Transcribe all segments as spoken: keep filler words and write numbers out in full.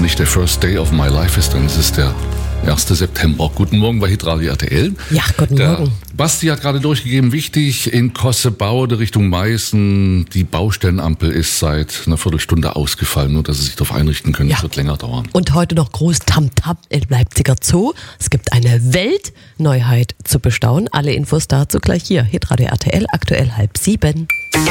nicht der First Day of My Life ist, dann ist es der erster September. Guten Morgen bei Hitradio R T L. Ja, guten der Morgen. Basti hat gerade durchgegeben, wichtig, in Kossebaude Richtung Meißen, die Baustellenampel ist seit einer Viertelstunde ausgefallen, nur dass sie sich darauf einrichten können, es Ja. wird länger dauern. Und heute noch groß Tamtam im Leipziger Zoo. Es gibt eine Weltneuheit zu bestaunen. Alle Infos dazu gleich hier. Hitradio R T L, aktuell halb sieben.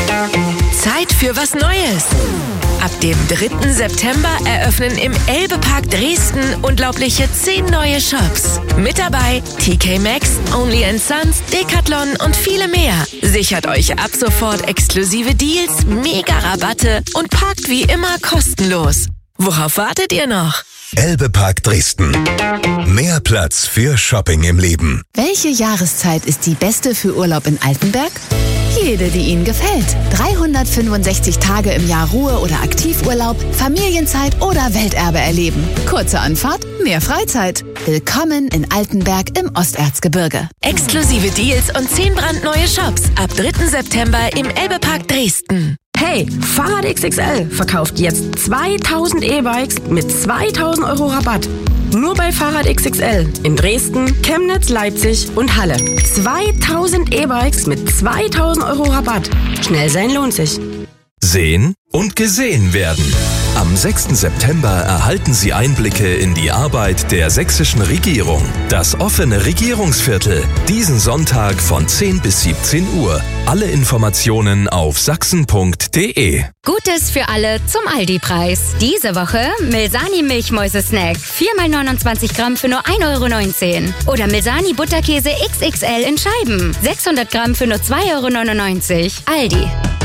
Zeit für was Neues. Ab dem dritten September eröffnen im Elbe-Park Dresden unglaubliche zehn neue Shops. Mit dabei T K Maxx, Only and Sons, Decathlon und viele mehr. Sichert euch ab sofort exklusive Deals, Mega-Rabatte und parkt wie immer kostenlos. Worauf wartet ihr noch? Elbe-Park Dresden. Mehr Platz für Shopping im Leben. Welche Jahreszeit ist die beste für Urlaub in Altenberg? Jede, die Ihnen gefällt. dreihundertfünfundsechzig Tage im Jahr Ruhe- oder Aktivurlaub, Familienzeit oder Welterbe erleben. Kurze Anfahrt, mehr Freizeit. Willkommen in Altenberg im Osterzgebirge. Exklusive Deals und zehn brandneue Shops ab dritten September im Elbe-Park Dresden. Hey, Fahrrad X X L verkauft jetzt zweitausend E-Bikes mit zweitausend Euro Rabatt. Nur bei Fahrrad X X L in Dresden, Chemnitz, Leipzig und Halle. zweitausend E-Bikes mit zweitausend Euro Rabatt. Schnell sein lohnt sich. Sehen und gesehen werden. Am sechsten September erhalten Sie Einblicke in die Arbeit der sächsischen Regierung. Das offene Regierungsviertel. Diesen Sonntag von zehn bis siebzehn Uhr. Alle Informationen auf sachsen punkt de. Gutes für alle zum Aldi-Preis. Diese Woche Milsani Milchmäuse-Snack. vier mal neunundzwanzig Gramm für nur ein Euro neunzehn. Oder Milsani Butterkäse X X L in Scheiben. sechshundert Gramm für nur zwei Euro neunundneunzig. Aldi.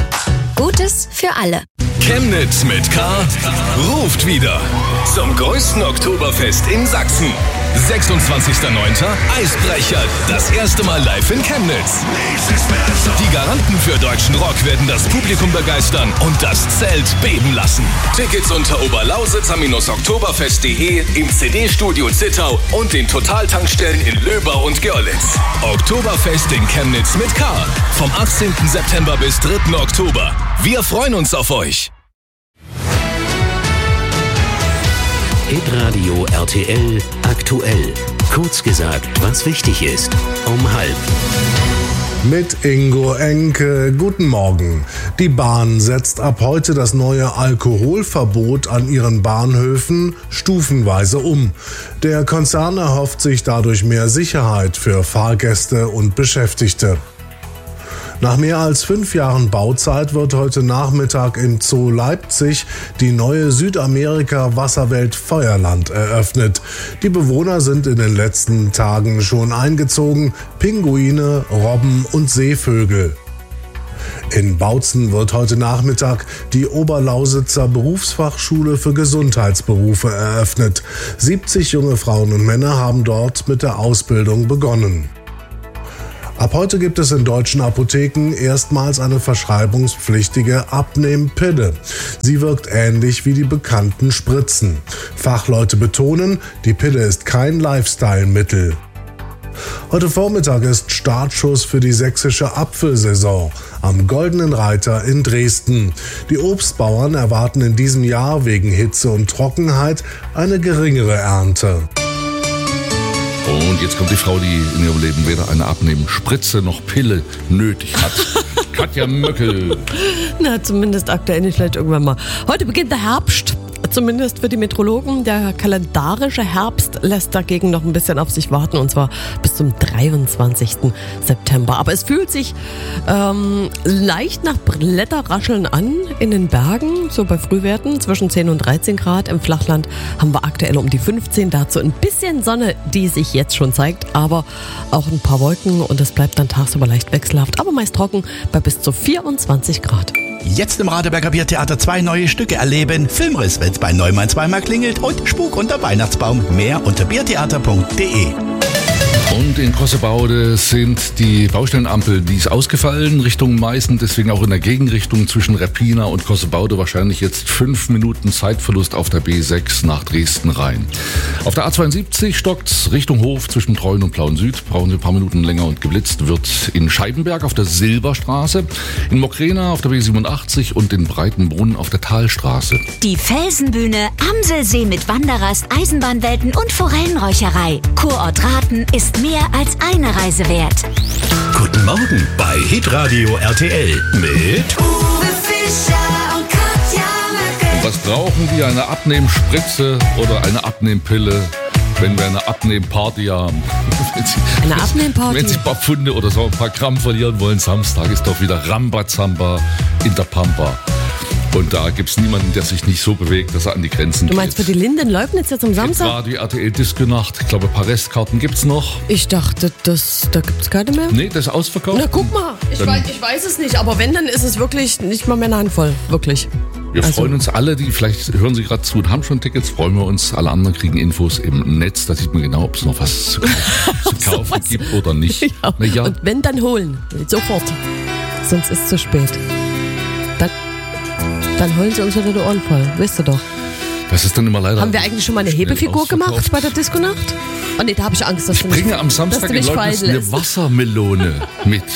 Gutes für alle. Chemnitz mit K ruft wieder zum größten Oktoberfest in Sachsen. sechsundzwanzigster neunter Eisbrecher, das erste Mal live in Chemnitz. Die Garanten für deutschen Rock werden das Publikum begeistern und das Zelt beben lassen. Tickets unter oberlausitzer-oktoberfest punkt de, im C D-Studio Zittau und den Totaltankstellen in Löber und Görlitz. Oktoberfest in Chemnitz mit K. Vom achtzehnten September bis dritten Oktober. Wir freuen uns auf euch. Hitradio R T L aktuell. Kurz gesagt, was wichtig ist. Um halb. Mit Ingo Enke. Guten Morgen. Die Bahn setzt ab heute das neue Alkoholverbot an ihren Bahnhöfen stufenweise um. Der Konzern erhofft sich dadurch mehr Sicherheit für Fahrgäste und Beschäftigte. Nach mehr als fünf Jahren Bauzeit wird heute Nachmittag im Zoo Leipzig die neue Südamerika-Wasserwelt Feuerland eröffnet. Die Bewohner sind in den letzten Tagen schon eingezogen: Pinguine, Robben und Seevögel. In Bautzen wird heute Nachmittag die Oberlausitzer Berufsfachschule für Gesundheitsberufe eröffnet. siebzig junge Frauen und Männer haben dort mit der Ausbildung begonnen. Ab heute gibt es in deutschen Apotheken erstmals eine verschreibungspflichtige Abnehmpille. Sie wirkt ähnlich wie die bekannten Spritzen. Fachleute betonen, die Pille ist kein Lifestyle-Mittel. Heute Vormittag ist Startschuss für die sächsische Apfelsaison am Goldenen Reiter in Dresden. Die Obstbauern erwarten in diesem Jahr wegen Hitze und Trockenheit eine geringere Ernte. Und jetzt kommt die Frau, die in ihrem Leben weder eine Abnehmspritze noch Pille nötig hat. Katja Möckel. Na, zumindest aktuell nicht, vielleicht irgendwann mal. Heute beginnt der Herbst. Zumindest für die Meteorologen. Der kalendarische Herbst lässt dagegen noch ein bisschen auf sich warten, und zwar bis zum dreiundzwanzigsten September. Aber es fühlt sich ähm, leicht nach Blätterrascheln an in den Bergen, so bei Frühwerten zwischen zehn und dreizehn Grad. Im Flachland haben wir aktuell um die fünfzehn, dazu ein bisschen Sonne, die sich jetzt schon zeigt, aber auch ein paar Wolken, und es bleibt dann tagsüber leicht wechselhaft, aber meist trocken bei bis zu vierundzwanzig Grad. Jetzt im Radeberger Biertheater zwei neue Stücke erleben. Filmriss, wenn's bei Neumann zweimal klingelt, und Spuk unter Weihnachtsbaum. Mehr unter biertheater punkt de. Und in Kossebaude sind die Baustellenampel, die ist ausgefallen Richtung Meißen, deswegen auch in der Gegenrichtung zwischen Reppina und Kossebaude wahrscheinlich jetzt fünf Minuten Zeitverlust auf der B sechs nach Dresden rein. Auf der A zweiundsiebzig stockt's Richtung Hof zwischen Treuen und Plauen Süd, brauchen Sie ein paar Minuten länger und geblitzt wird in Scheibenberg auf der Silberstraße, in Mokrena auf der B siebenundachtzig und in Breitenbrunn auf der Talstraße. Die Felsenbühne, Amselsee mit Wanderrast, Eisenbahnwelten und Forellenräucherei. Kurort Raten ist mehr als eine Reise wert. Guten Morgen bei Hitradio R T L mit Uwe Fischer und Katja Möcke. Und was brauchen wir? Eine Abnehmspritze oder eine Abnehmpille, wenn wir eine Abnehmparty haben? Eine Abnehmparty? Wenn Sie ein paar Pfunde oder so ein paar Gramm verlieren wollen, Samstag ist doch wieder Rambazamba in der Pampa. Und da gibt es niemanden, der sich nicht so bewegt, dass er an die Grenzen geht. Du meinst für die Linden-Leubnitz jetzt am Samstag? War die R T L-Disco-Nacht. Ich glaube, ein paar Restkarten gibt es noch. Ich dachte, das, da gibt es keine mehr. Nee, das ist ausverkauft. Na, guck mal. Ich weiß, ich weiß es nicht. Aber wenn, dann ist es wirklich nicht mal mehr eine Handvoll. Wirklich. Wir Also- freuen uns alle, die vielleicht hören Sie gerade zu und haben schon Tickets, freuen wir uns. Alle anderen kriegen Infos im Netz. Da sieht man genau, ob es noch was zu kaufen, zu kaufen was- gibt oder nicht. Ja. Na ja. Und wenn, dann holen. Sofort. Sonst ist es zu spät. Dann, dann holen sie uns wieder die Ohren voll. Weißt du doch. Das ist dann immer leider. Haben wir eigentlich schon mal eine schnell Hebefigur gemacht ausverkauft. bei der Disco-Nacht? Oh nee, da habe ich Angst, dass Ich du nicht, bringe am dass Samstag du in nicht Leubnitz fallen eine lässt. Wassermelone mit.